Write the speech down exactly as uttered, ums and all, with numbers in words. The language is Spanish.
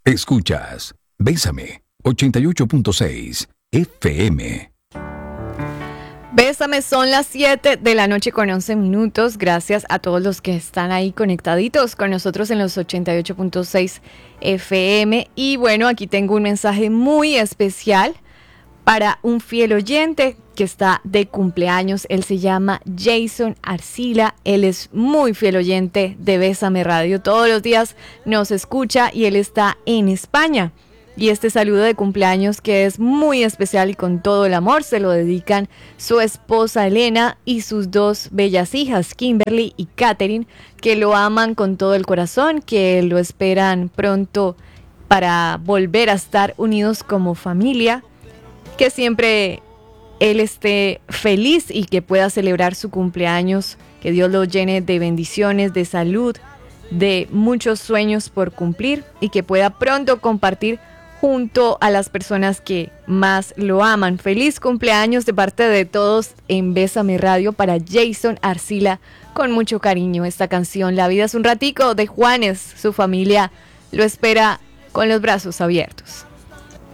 Escuchas Bésame ochenta y ocho punto seis F M. Bésame, son las siete de la noche con once minutos. Gracias a todos los que están ahí conectaditos con nosotros en los ochenta y ocho punto seis F M. Y bueno, aquí tengo un mensaje muy especial para un fiel oyente que está de cumpleaños. Él se llama Jason Arcila. Él es muy fiel oyente de Bésame Radio. Todos los días nos escucha y él está en España. Y este saludo de cumpleaños, que es muy especial y con todo el amor, se lo dedican su esposa Elena y sus dos bellas hijas, Kimberly y Katherine, que lo aman con todo el corazón, que lo esperan pronto para volver a estar unidos como familia, que siempre él esté feliz y que pueda celebrar su cumpleaños, que Dios lo llene de bendiciones, de salud, de muchos sueños por cumplir y que pueda pronto compartir junto a las personas que más lo aman. Feliz cumpleaños de parte de todos en Bésame Radio para Jason Arcila, con mucho cariño. Esta canción, La vida es un ratico, de Juanes, su familia lo espera con los brazos abiertos.